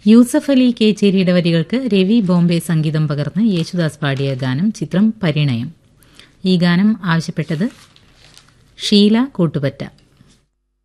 യൂസഫ് അലി കേച്ചേരിയുടെ വരികൾക്ക് രവി ബോംബെ സംഗീതം പകർന്ന് യേശുദാസ് പാടിയ ഗാനം. ചിത്രം പരിണയം. ഈ ഗാനം ആവശ്യപ്പെട്ടത് ഷീല കൂട്ടുപറ്റ.